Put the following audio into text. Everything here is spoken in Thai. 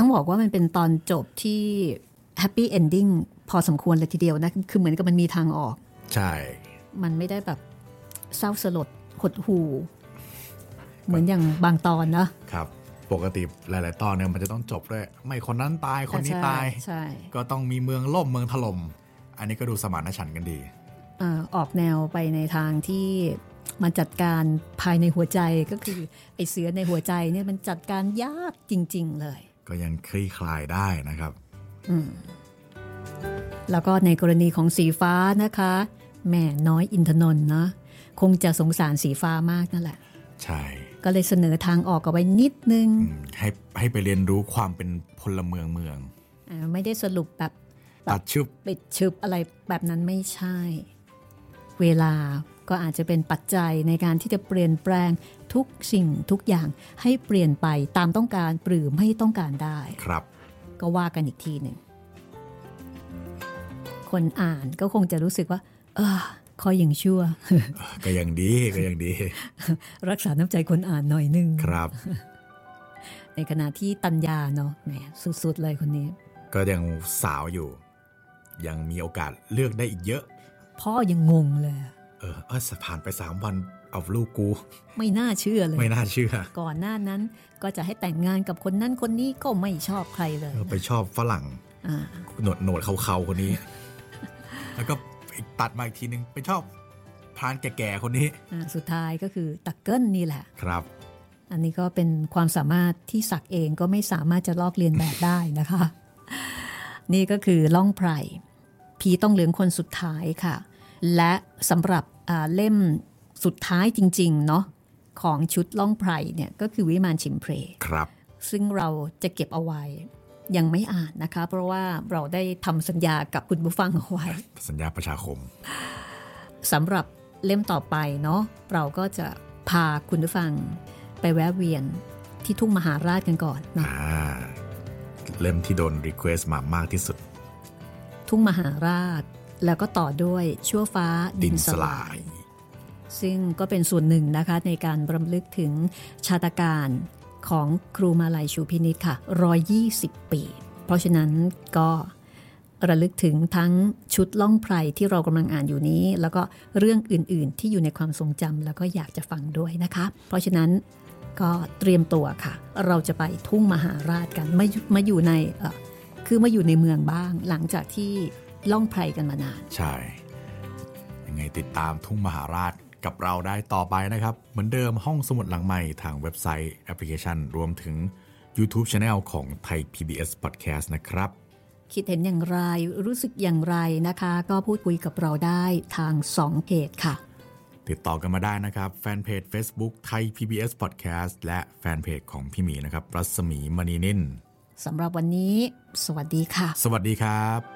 ต้องบอกว่ามันเป็นตอนจบที่แฮปปี้เอนดิ้งพอสมควรเลยทีเดียวนะคือเหมือนกับมันมีทางออกใช่มันไม่ได้แบบเศร้าสลดหดหู่เหมือนอย่างบางตอนนะครับปกติหลายๆตอนเนี่ยมันจะต้องจบด้วยไม่คนนั้นตายคนนี้ตายก็ต้องมีเมืองล่มเมืองถล่มอันนี้ก็ดูสมานฉันท์กันดีออกแนวไปในทางที่มันจัดการภายในหัวใจก็คือไอ้เสือในหัวใจเนี่ยมันจัดการยากจริงๆเลยก็ยังคลี่คลายได้นะครับแล้วก็ในกรณีของสีฟ้านะคะแม่น้อยอินทนนท์นะคงจะสงสารสีฟ้ามากนั่นแหละใช่ก็เลยเสนอทางออกเอาไว้นิดนึงให้ไปเรียนรู้ความเป็นพลเมืองไม่ได้สรุปแบบตัดชึบปิดชึบอะไรแบบนั้นไม่ใช่เวลาก็อาจจะเป็นปัจจัยในการที่จะเปลี่ยนแปลงทุกสิ่งทุกอย่างให้เปลี่ยนไปตามต้องการหรือไม่ต้องการได้ครับก็ว่ากันอีกทีหนึ่งคนอ่านก็คงจะรู้สึกว่าคอยอย่างชั่วก็ยังดีก็ยังดีรักษาน้ำใจคนอ่านหน่อยนึงครับในขณะที่ตัญญาเนาะแหมสุดๆเลยคนนี้ก็ยังสาวอยู่ยังมีโอกาสเลือกได้อีกเยอะพ่อยังงงเลยผ่านไป3 วันเอาลูกกูไม่น่าเชื่อเลยไม่น่าเชื่อก่อนหน้านั้นก็จะให้แต่งงานกับคนนั้นคนนี้ก็ไม่ชอบใครเลยไปชอบฝรั่งหนวดเขาคนนี้ แล้วก็ตัดมาอีกทีนึงไปชอบพรานแก่ๆคนนี้สุดท้ายก็คือตักเกิลนี่แหละครับอันนี้ก็เป็นความสามารถที่ศักเองก็ไม่สามารถจะลอกเลียนแบบได้นะคะ นี่ก็คือล่องไพรผีต้องเหลืองคนสุดท้ายค่ะและสำหรับเล่มสุดท้ายจริงๆเนาะของชุดล่องไพรเนี่ยก็คือวิมานชิมเพรครับซึ่งเราจะเก็บเอาไว้ยังไม่อ่านนะคะเพราะว่าเราได้ทำสัญญากับคุณผู้ฟังเอาไว้สัญญาประชาคมสำหรับเล่มต่อไปเนาะเราก็จะพาคุณผู้ฟังไปแวะเวียนที่ทุ่งมหาราชกันก่อนเนาะเล่มที่โดนรีเควสต์มามากที่สุดทุ่งมหาราชแล้วก็ต่อด้วยชั่วฟ้าดินสลายซึ่งก็เป็นส่วนหนึ่งนะคะในการรำลึกถึงชาตการของครูมาลัยชูพินิจค่ะ120 ปีเพราะฉะนั้นก็ระลึกถึงทั้งชุดล่องไพรที่เรากำลังอ่านอยู่นี้แล้วก็เรื่องอื่นๆที่อยู่ในความทรงจำแล้วก็อยากจะฟังด้วยนะคะเพราะฉะนั้นก็เตรียมตัวค่ะเราจะไปทุ่งมหาราชกันมาอยู่ในคือมาอยู่ในเมืองบ้างหลังจากที่ล่องไพรกันมานานใช่ยังไงติดตามทุ่งมหาราชกับเราได้ต่อไปนะครับเหมือนเดิมห้องสมุดหลังใหม่ทางเว็บไซต์แอปพลิเคชันรวมถึง YouTube Channel ของไทย PBS Podcast นะครับคิดเห็นอย่างไรรู้สึกอย่างไรนะคะก็พูดคุยกับเราได้ทาง2เพจค่ะติดต่อกันมาได้นะครับแฟนเพจ Facebook ไทย PBS Podcast และแฟนเพจของพี่หมีนะครับรัศมีมณีนินสำหรับวันนี้สวัสดีค่ะสวัสดีครับ